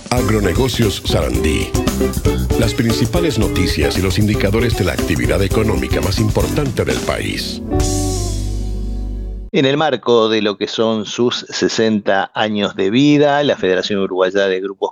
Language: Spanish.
Agronegocios Sarandí. Las principales noticias y los indicadores de la actividad económica más importante del país. En el marco de lo que son sus 60 años de vida, la Federación Uruguaya de Grupos